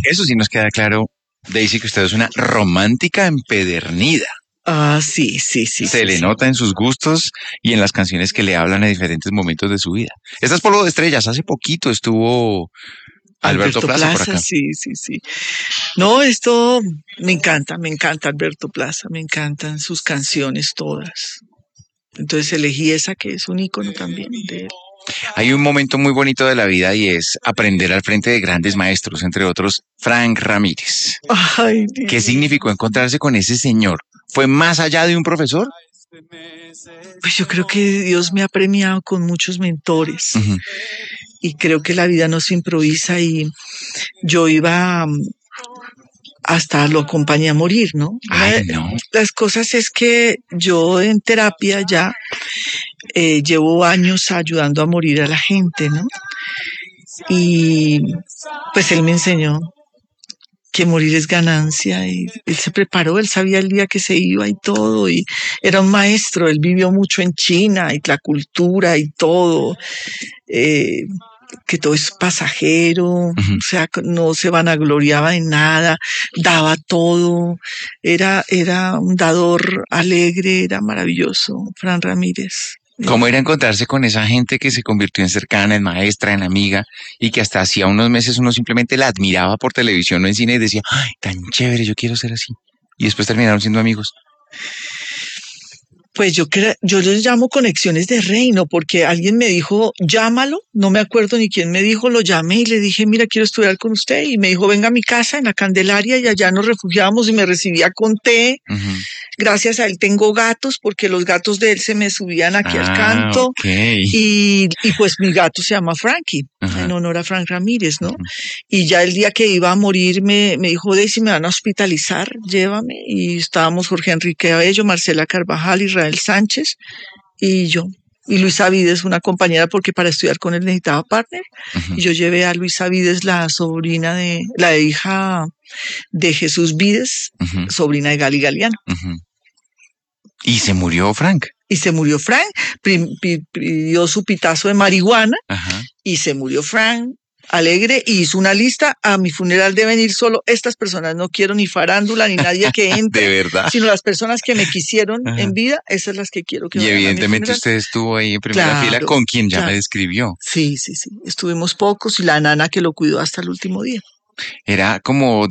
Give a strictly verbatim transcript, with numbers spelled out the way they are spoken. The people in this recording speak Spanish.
Eso sí nos queda claro, Daisy, que usted es una romántica empedernida. Ah, sí, sí, sí. Se sí, le sí. nota en sus gustos y en las canciones que le hablan en diferentes momentos de su vida. Esta es Polvo de Estrellas. Hace poquito estuvo Alberto, Alberto Plaza por Plaza, acá. sí, sí, sí. No, esto me encanta, me encanta Alberto Plaza, me encantan sus canciones todas. Entonces elegí esa que es un ícono también de él. Hay un momento muy bonito de la vida y es aprender al frente de grandes maestros, entre otros Frank Ramírez. Ay, ¿Qué divino. significó encontrarse con ese señor? ¿Fue más allá de un profesor? Pues yo creo que Dios me ha premiado con muchos mentores Ujú. y creo que la vida no se improvisa y yo iba mm, hasta lo acompañé a morir, ¿no? Una Ay, de no. las cosas es que yo en terapia ya eh, llevo años ayudando a morir a la gente, ¿no? Y pues él me enseñó que morir es ganancia y él se preparó, él sabía el día que se iba y todo y era un maestro, él vivió mucho en China y la cultura y todo, eh, que todo es pasajero, Ujú. o sea, no se vanagloriaba de nada, daba todo, era, era un dador alegre, era maravilloso, Fran Ramírez. ¿Cómo ir a encontrarse con esa gente que se convirtió en cercana, en maestra, en amiga, y que hasta hacía unos meses uno simplemente la admiraba por televisión o en cine y decía, ay, tan chévere, yo quiero ser así? Y después terminaron siendo amigos. Pues yo, cre- yo les llamo conexiones de reino, porque alguien me dijo, llámalo, no me acuerdo ni quién me dijo, lo llamé y le dije, mira, quiero estudiar con usted, y me dijo, venga a mi casa en la Candelaria, y allá nos refugiábamos y me recibía con té. Ujú. Gracias a él tengo gatos, porque los gatos de él se me subían aquí al Ah, canto, ok. y, y pues mi gato se llama Frankie, Ajá. en honor a Frank Ramírez, ¿no? Ujú. Y ya el día que iba a morir me, me dijo, Daisy, me van a hospitalizar, llévame. Y estábamos Jorge Enrique Abello, Marcela Carvajal, Israel Sánchez y yo. Y Luisa Vides, una compañera, porque para estudiar con él necesitaba partner. Ujú. Y yo llevé a Luisa Vides, la sobrina de, la hija de Jesús Vides, Ujú. sobrina de Gali Galiano. Ujú. Y se murió Frank. Y se murió Frank, pi- pi- pidió su pitazo de marihuana Ajá. y se murió Frank alegre y hizo una lista, a mi funeral deben ir solo estas personas, no quiero ni farándula ni nadie que De entre, verdad. sino las personas que me quisieron Ajá. en vida, esas las que quiero que Y vayan a mi evidentemente funeral. usted estuvo ahí en primera fila Claro, con quien ya me claro. describió. Sí, sí, sí, estuvimos pocos y la nana que lo cuidó hasta el último día. Era como